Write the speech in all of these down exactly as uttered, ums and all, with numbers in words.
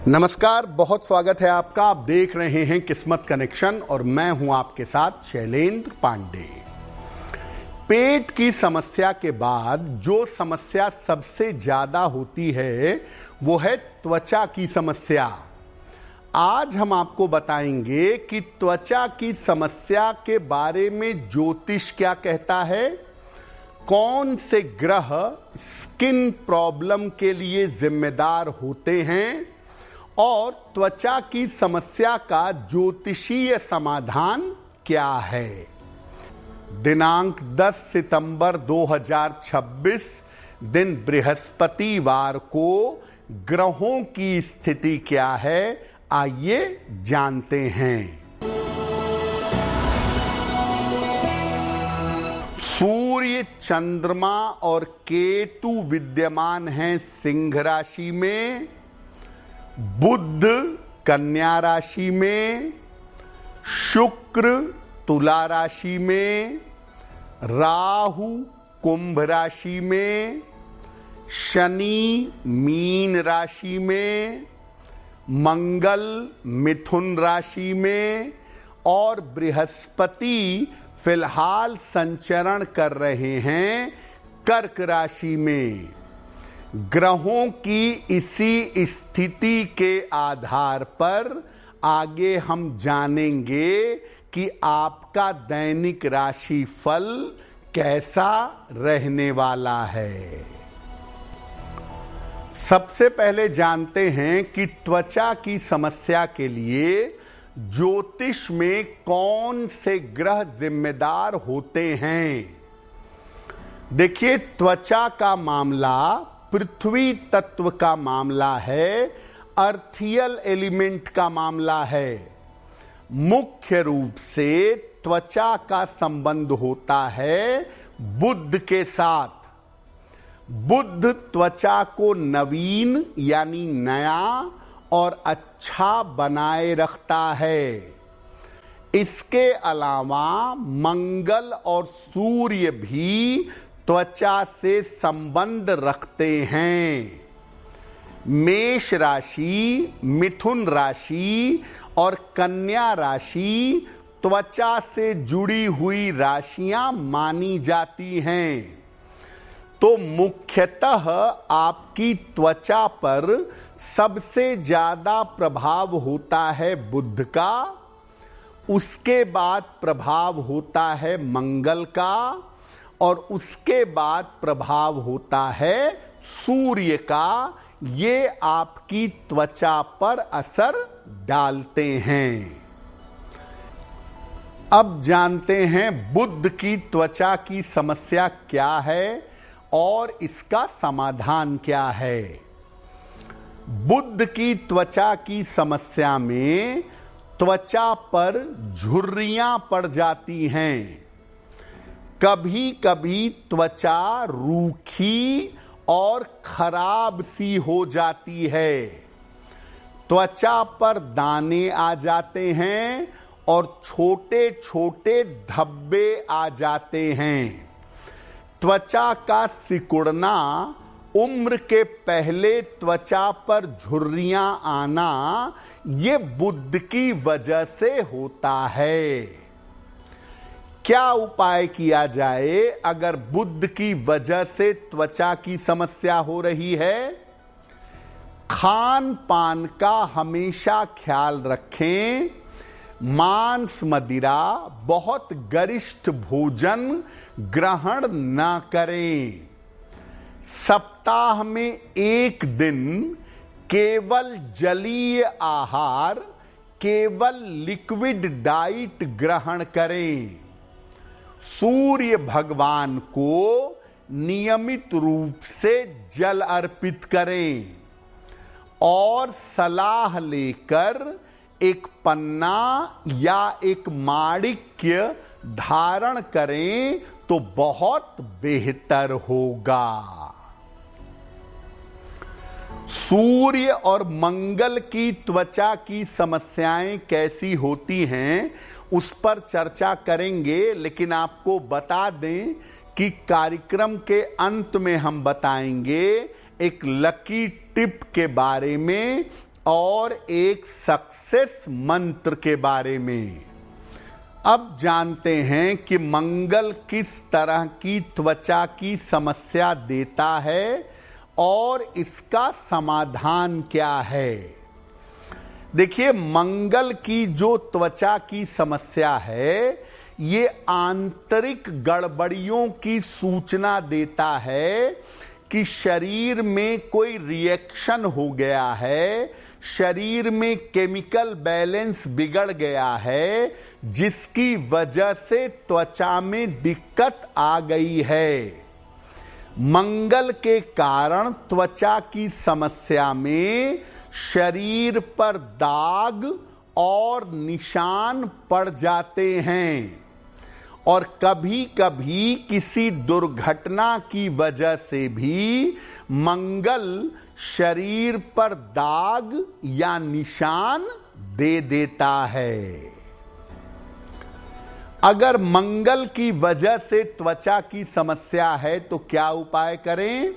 नमस्कार, बहुत स्वागत है आपका। आप देख रहे हैं किस्मत कनेक्शन और मैं हूं आपके साथ शैलेंद्र पांडे। पेट की समस्या के बाद जो समस्या सबसे ज्यादा होती है वो है त्वचा की समस्या। आज हम आपको बताएंगे कि त्वचा की समस्या के बारे में ज्योतिष क्या कहता है, कौन से ग्रह स्किन प्रॉब्लम के लिए जिम्मेदार होते हैं और त्वचा की समस्या का ज्योतिषीय समाधान क्या है। दिनांक दस सितंबर दो हज़ार छब्बीस दिन बृहस्पतिवार को ग्रहों की स्थिति क्या है, आइए जानते हैं। सूर्य, चंद्रमा और केतु विद्यमान हैं सिंह राशि में, बुध कन्या राशि में, शुक्र तुला राशि में, राहु कुंभ राशि में, शनि मीन राशि में, मंगल मिथुन राशि में और बृहस्पति फिलहाल संचरण कर रहे हैं कर्क राशि में। ग्रहों की इसी स्थिति के आधार पर आगे हम जानेंगे कि आपका दैनिक राशि फल कैसा रहने वाला है। सबसे पहले जानते हैं कि त्वचा की समस्या के लिए ज्योतिष में कौन से ग्रह जिम्मेदार होते हैं। देखिए, त्वचा का मामला पृथ्वी तत्व का मामला है, अर्थियल एलिमेंट का मामला है। मुख्य रूप से त्वचा का संबंध होता है बुध के साथ। बुध त्वचा को नवीन यानी नया और अच्छा बनाए रखता है। इसके अलावा मंगल और सूर्य भी त्वचा से संबंध रखते हैं। मेष राशि, मिथुन राशि और कन्या राशि त्वचा से जुड़ी हुई राशियां मानी जाती हैं। तो मुख्यतः आपकी त्वचा पर सबसे ज्यादा प्रभाव होता है बुध का, उसके बाद प्रभाव होता है मंगल का और उसके बाद प्रभाव होता है सूर्य का। ये आपकी त्वचा पर असर डालते हैं। अब जानते हैं बुध की त्वचा की समस्या क्या है और इसका समाधान क्या है। बुध की त्वचा की समस्या में त्वचा पर झुर्रियां पड़ जाती हैं। कभी कभी त्वचा रूखी और खराब सी हो जाती है। त्वचा पर दाने आ जाते हैं और छोटे छोटे धब्बे आ जाते हैं। त्वचा का सिकुड़ना, उम्र के पहले त्वचा पर झुर्रियां आना, ये बुध की वजह से होता है। क्या उपाय किया जाए अगर बुध की वजह से त्वचा की समस्या हो रही है? खान पान का हमेशा ख्याल रखें। मांस मदिरा, बहुत गरिष्ठ भोजन ग्रहण न करें। सप्ताह में एक दिन केवल जलीय आहार, केवल लिक्विड डाइट ग्रहण करें। सूर्य भगवान को नियमित रूप से जल अर्पित करें और सलाह लेकर एक पन्ना या एक माणिक्य धारण करें तो बहुत बेहतर होगा। सूर्य और मंगल की त्वचा की समस्याएं कैसी होती हैं उस पर चर्चा करेंगे, लेकिन आपको बता दें कि कार्यक्रम के अंत में हम बताएंगे एक लकी टिप के बारे में और एक सक्सेस मंत्र के बारे में। अब जानते हैं कि मंगल किस तरह की त्वचा की समस्या देता है और इसका समाधान क्या है। देखिए, मंगल की जो त्वचा की समस्या है, ये आंतरिक गड़बड़ियों की सूचना देता है कि शरीर में कोई रिएक्शन हो गया है, शरीर में केमिकल बैलेंस बिगड़ गया है, जिसकी वजह से त्वचा में दिक्कत आ गई है। मंगल के कारण त्वचा की समस्या में शरीर पर दाग और निशान पड़ जाते हैं और कभी कभी किसी दुर्घटना की वजह से भी मंगल शरीर पर दाग या निशान दे देता है। अगर मंगल की वजह से त्वचा की समस्या है तो क्या उपाय करें?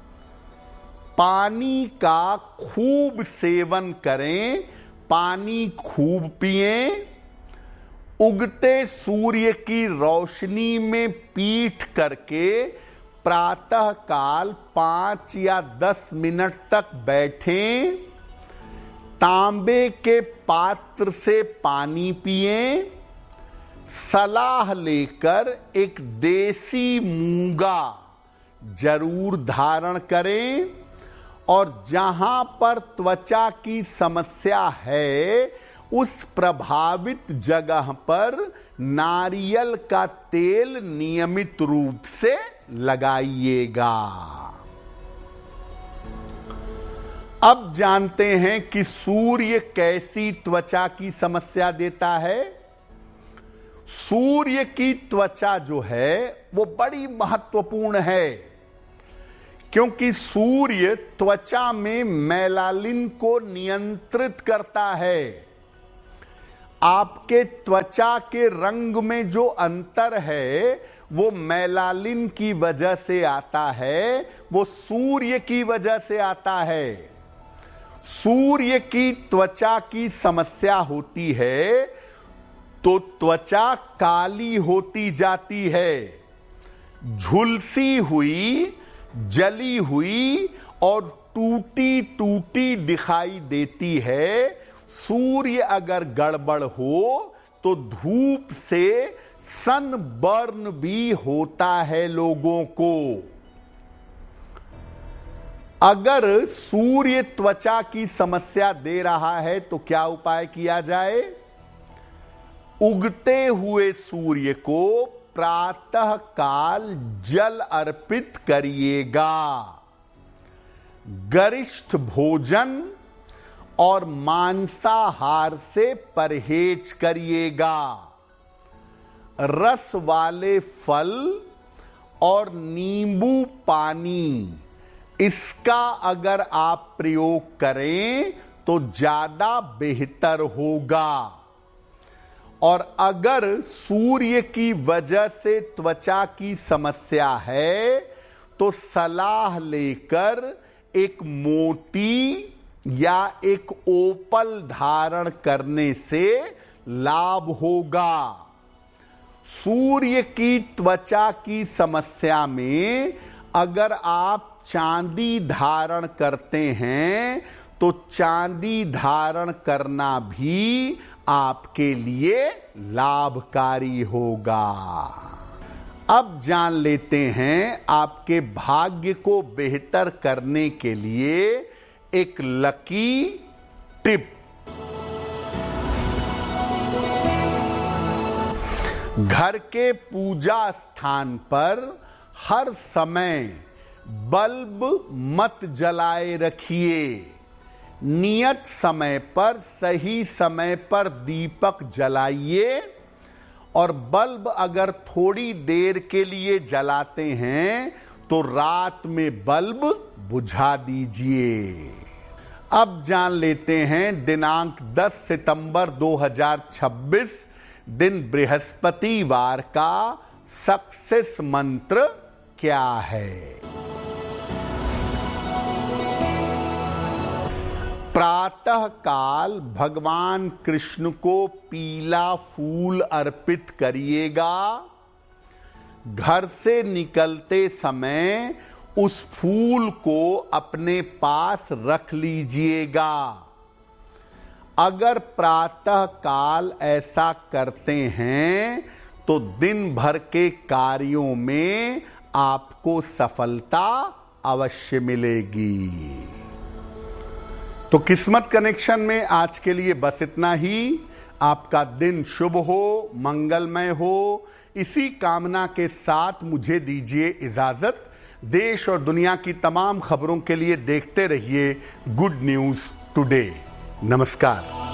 पानी का खूब सेवन करें, पानी खूब पिएं, उगते सूर्य की रोशनी में पीठ करके प्रातः काल पांच या दस मिनट तक बैठें, तांबे के पात्र से पानी पिएं, सलाह लेकर एक देसी मूंगा जरूर धारण करें और जहां पर त्वचा की समस्या है उस प्रभावित जगह पर नारियल का तेल नियमित रूप से लगाइएगा। अब जानते हैं कि सूर्य कैसी त्वचा की समस्या देता है। सूर्य की त्वचा जो है वो बड़ी महत्वपूर्ण है, क्योंकि सूर्य त्वचा में मेलानिन को नियंत्रित करता है। आपके त्वचा के रंग में जो अंतर है वो मेलानिन की वजह से आता है, वो सूर्य की वजह से आता है। सूर्य की त्वचा की समस्या होती है तो त्वचा काली होती जाती है, झुलसी हुई, जली हुई और टूटी टूटी दिखाई देती है। सूर्य अगर गड़बड़ हो तो धूप से सनबर्न भी होता है लोगों को। अगर सूर्य त्वचा की समस्या दे रहा है तो क्या उपाय किया जाए? उगते हुए सूर्य को प्रातः काल जल अर्पित करिएगा। गरिष्ठ भोजन और मांसाहार से परहेज करिएगा। रस वाले फल और नींबू पानी, इसका अगर आप प्रयोग करें तो ज्यादा बेहतर होगा। और अगर सूर्य की वजह से त्वचा की समस्या है तो सलाह लेकर एक मोती या एक ओपल धारण करने से लाभ होगा। सूर्य की त्वचा की समस्या में अगर आप चांदी धारण करते हैं तो चांदी धारण करना भी आपके लिए लाभकारी होगा। अब जान लेते हैं आपके भाग्य को बेहतर करने के लिए एक लकी टिप। घर के पूजा स्थान पर हर समय बल्ब मत जलाए रखिए। नियत समय पर, सही समय पर दीपक जलाइए और बल्ब अगर थोड़ी देर के लिए जलाते हैं तो रात में बल्ब बुझा दीजिए। अब जान लेते हैं दिनांक दस सितंबर दो हज़ार छब्बीस दिन बृहस्पतिवार का सक्सेस मंत्र क्या है। प्रातः काल भगवान कृष्ण को पीला फूल अर्पित करिएगा। घर से निकलते समय उस फूल को अपने पास रख लीजिएगा। अगर प्रातः काल ऐसा करते हैं तो दिन भर के कार्यों में आपको सफलता अवश्य मिलेगी। तो किस्मत कनेक्शन में आज के लिए बस इतना ही। आपका दिन शुभ हो, मंगलमय हो, इसी कामना के साथ मुझे दीजिए इजाजत। देश और दुनिया की तमाम खबरों के लिए देखते रहिए गुड न्यूज टुडे। नमस्कार।